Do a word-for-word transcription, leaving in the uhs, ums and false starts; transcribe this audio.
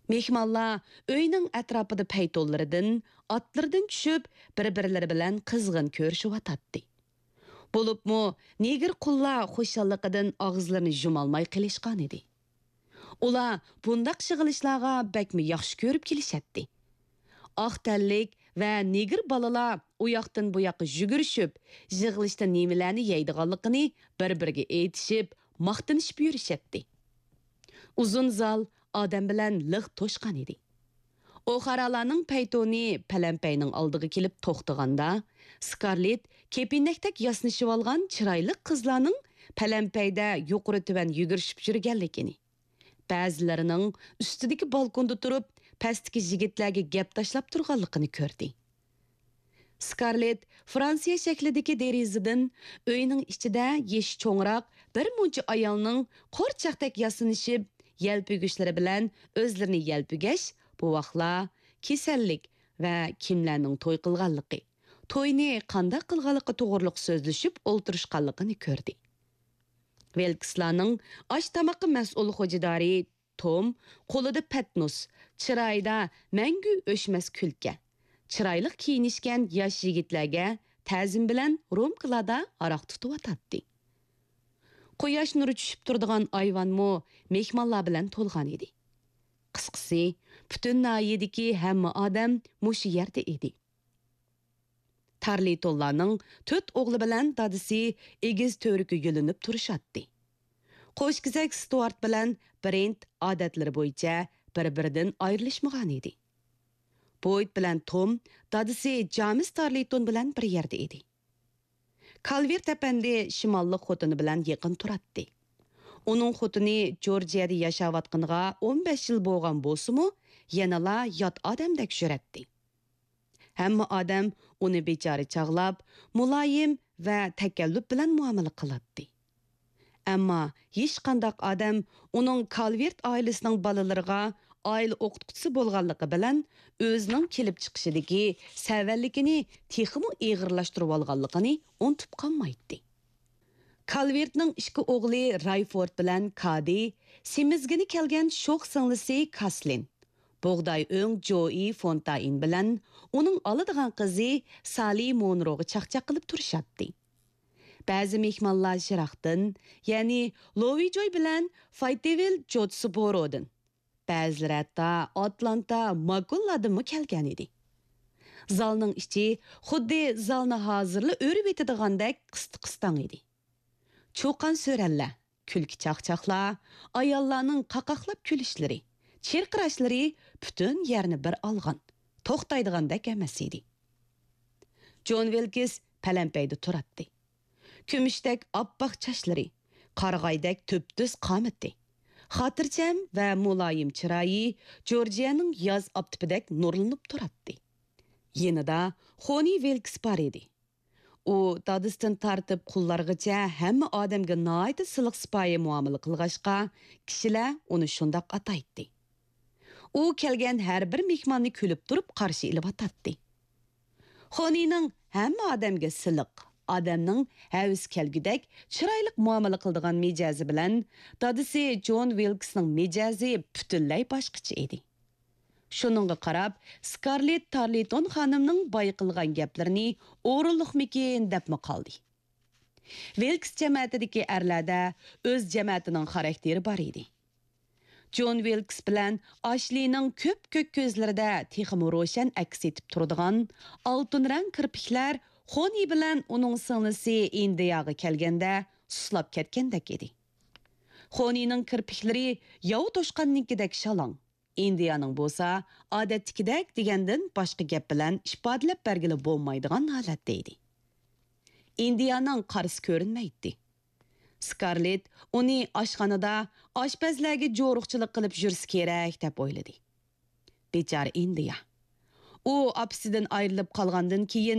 Mehmonlar uyning atrofida paytollaridan, atlardan tushib, bir-birlari bilan qizg'in ko'rishyotdi. Bo'libmi, negir qullar xushalliqidan og'izlarini yumalmay qilishgan edi. Ular bundaq shig'ilishlarga bakmi yaxshi ko'rib kelishatdi. Oq tanlik va negir balalar u yoqdan bu yoqqa yugurishib, yig'ilishda nimalarni yeydiganligini bir-biriga aytishib, maqtanishib yurishatdi. Uzun zal odam bilan liq to'shqan edi. O'xaralarning paytoni palampayning oldiga kelib to'xtaganda, Scarlett kepinakdak yasnishib olgan chiroyli qizlarning palampayda yuqori-tuvan yugurishib yurganligini, ba'zilarining ustidagi balkonda turib, pastdagi yigitlarga gap tashlab turganligini ko'rdi. Scarlett Fransiya shaklidagi derazadan uyning ichida yesh cho'ngroq bir muncha ayolning qo'rchaqdak yasinishib, yelpigushlari bilan o'zlarini yelpigash bu vaqtlar kasallik va kimlarning to'y qilganligi, to'yni qanday qilganligi to'g'riliq so'zlashib o'ltirishganligini ko'rdi. Velkslarning osh tamoqqa mas'ul xo'jadori Tom qo'lida patnus, chiroyda mangu o'chmas kulka, chiroyli kiyinishgan yosh yigitlarga ta'zim bilan romkalarda aroq tutib o'tadi. Quyosh nuri tushib turadigan ayvonmo mehmonlar bilan to'lgan edi. Qisqasi, butun noyadagi hamma odam mushu yerda edi. Tarlitonlarning to'rt o'g'li bilan dadisi egiz to'rikka yulinib turishadi. Qo'shkizak Stuart bilan Brent odatlari bo'yicha bir-biridan ayrilishmagan edi. Boyd bilan Tom dadisi James Tarliton bilan bir yerda edi. Calvert apandi shimolli xotini bilan yaqin turadi. Uning xotini Georgiyada yashayotganiga o'n besh yil bo'lgan bo'lsa-mu, yanala yot odamdek yuradi. Hamma odam uni bechora chaqlab, muloyim va takalluf bilan muomala qiladi. Ammo hech qanday odam uning Calvert oilasining bolalariga oila o'qituvchisi bo'lganligi bilan o'zining kelib chiqishidagi savalligini texmi ig'irlashtirib olganligini unutib qolmaydi. Calvertning ikki o'g'li Rayford bilan Cady, semizgini kelgan sho'x singlisi Kaslin, Bog'day o'ng Joey Fontaine bilan uning oladigan qizi Sally Monroe'ga chaqchaq qilib turishadi. Ba'zi mehmonlar Shiraqdan, ya'ni Lovejoy bilan Fayetteville Jonesboro'dan, ba'zilar hatto Atlanta Magulladanmi kelgan edi. Zalning ichi xuddi zalni hozirli o'rib etidigandek qist-qistan edi. Cho'qan so'rallar, kulki chaqchaqlar, ayollarning qaqaqlab kulishlari, chirqirashlari butun yerni bir olgan, to'xtaydigandek emas edi. John Wilkes palampayda turadi. Kumushdek oppoq chashlari, qarg'aydek to'ptis qomati, xotirjam va muloyim chiroyi Georgiyaning yoz optipidek nurlanib turadi. Yanida Xoni Wilkes bor edi. U dadisdan tartib qullargacha hamma odamga noyta siliq sipoyi muomala qilg'ashqa, kishilar uni shundoq ataydi. U kelgan har bir mehmonni kulib turib qarshi ilib atadi. Xonining hamma odamga siliq, odamning havas kelgudek chiroyli muomala qiladigan mijozi bilan dadisi John Wilkesning mijozi butunlay boshqacha edi. Shuningga qarab, Scarlett Tarleton xonimning boy qilgan gaplarini o'rinliqmikin debmi qoldi. Wilkes jamoatidagi erlarda o'z jamoatining xarakteri bor edi. John Wilkes bilan Ashleyning ko'p-ko'k ko'zlarida texmi ro'shan aks etib turadigan oltin rang kirpiklar Xoni bilan uning singlisi Indiyaga kelganda suslab ketgandek edi. Xonining kirpiklari yov to'shqannikidek shalong, Indiyaning bo'lsa odatdagidek degandan boshqa gap bilan ifodalab bergili bo'lmaydigan holatda edi. Indiyaning qarisi ko'rinmaydi. Scarlett uni oshxonada oshpazlarga jo'ruqchilik qilib yursa kerak deb o'yladi. Bechora Indiya. U opasidan ayrilib qolgandan keyin